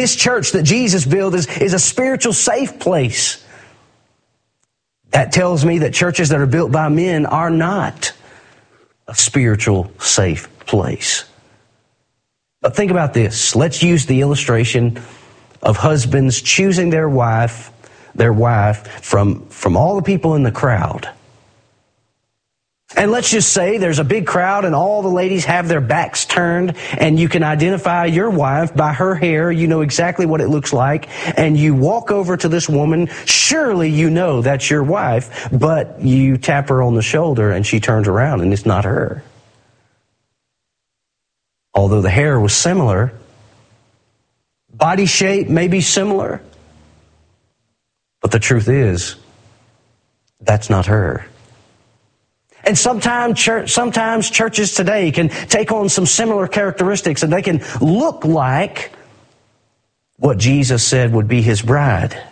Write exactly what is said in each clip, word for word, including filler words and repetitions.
This church that Jesus built is, is a spiritual safe place. That tells me that churches that are built by men are not a spiritual safe place. But think about this. Let's use the illustration of husbands choosing their wife, their wife from, from all the people in the crowd. And let's just say there's a big crowd and all the ladies have their backs turned, and you can identify your wife by her hair. You know exactly what it looks like. And you walk over to this woman. Surely you know that's your wife, but you tap her on the shoulder and she turns around and it's not her. Although the hair was similar, body shape may be similar, but the truth is, that's not her. And sometimes, church, sometimes churches today can take on some similar characteristics, and they can look like what Jesus said would be his bride.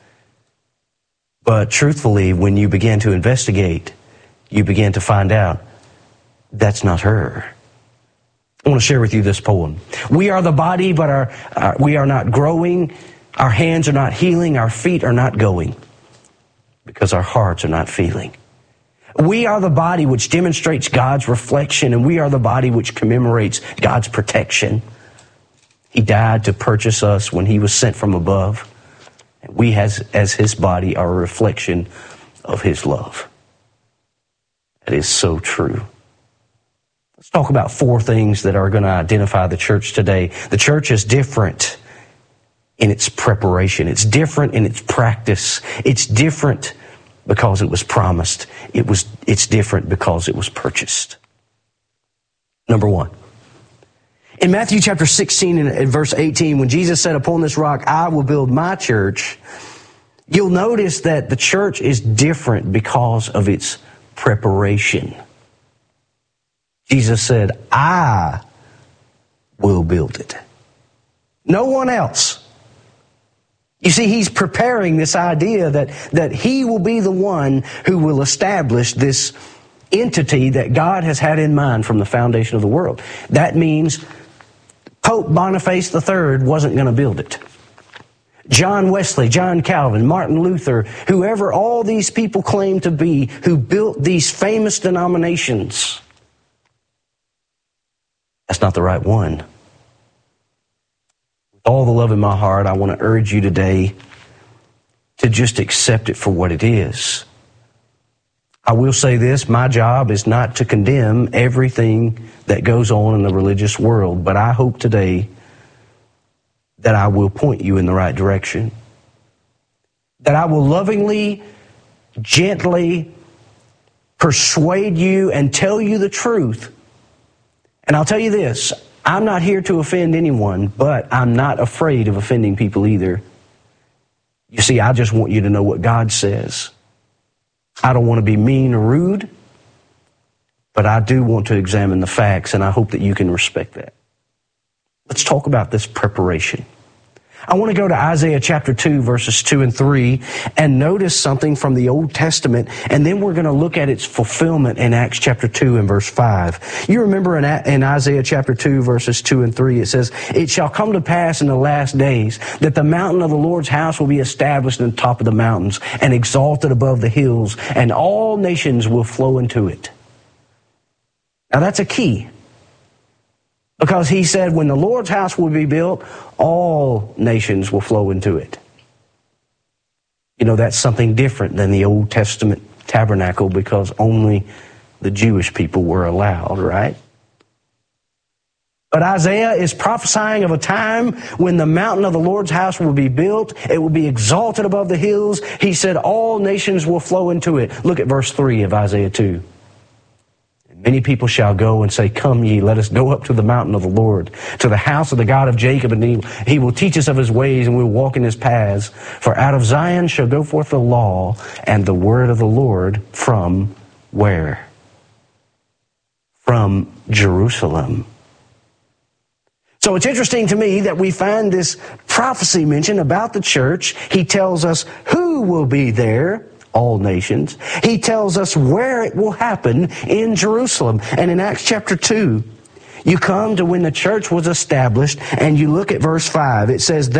But truthfully, when you begin to investigate, you begin to find out that's not her. I want to share with you this poem. We are the body, but our, our we are not growing. Our hands are not healing. Our feet are not going because our hearts are not feeling. We are the body which demonstrates God's reflection, and we are the body which commemorates God's protection. He died to purchase us when he was sent from above. And we, as, as his body, are a reflection of his love. That is so true. Let's talk about four things that are going to identify the church today. The church is different in its preparation. It's different in its practice. It's different because it was promised. It was, it's different because it was purchased. Number one. In Matthew chapter sixteen and verse eighteen, when Jesus said, upon this rock I will build my church, you'll notice that the church is different because of its preparation. Jesus said, I will build it. No one else. You see, he's preparing this idea that, that he will be the one who will establish this entity that God has had in mind from the foundation of the world. That means Pope Boniface the third wasn't going to build it. John Wesley, John Calvin, Martin Luther, whoever all these people claim to be who built these famous denominations, that's not the right one. With all the love in my heart, I want to urge you today to just accept it for what it is. I will say this, my job is not to condemn everything that goes on in the religious world, but I hope today that I will point you in the right direction. That I will lovingly, gently persuade you and tell you the truth. And I'll tell you this, I'm not here to offend anyone, but I'm not afraid of offending people either. You see, I just want you to know what God says. I don't want to be mean or rude, but I do want to examine the facts, and I hope that you can respect that. Let's talk about this preparation. I want to go to Isaiah chapter two, verses two and three, and notice something from the Old Testament, and then we're going to look at its fulfillment in Acts chapter two and verse five. You remember in, in Isaiah chapter two, verses two and three, it says, it shall come to pass in the last days that the mountain of the Lord's house will be established in the top of the mountains and exalted above the hills, and all nations will flow into it. Now that's a key. Because he said, when the Lord's house will be built, all nations will flow into it. You know, that's something different than the Old Testament tabernacle, because only the Jewish people were allowed, right? But Isaiah is prophesying of a time when the mountain of the Lord's house will be built. It will be exalted above the hills. He said, all nations will flow into it. Look at verse three of Isaiah two. Many people shall go and say, come ye, let us go up to the mountain of the Lord, to the house of the God of Jacob, and he, he will teach us of his ways, and we'll walk in his paths. For out of Zion shall go forth the law and the word of the Lord from where? From Jerusalem. So it's interesting to me that we find this prophecy mentioned about the church. He tells us who will be there. All nations. He tells us where it will happen, in Jerusalem. And in Acts chapter two, you come to when the church was established, and you look at verse five. It says,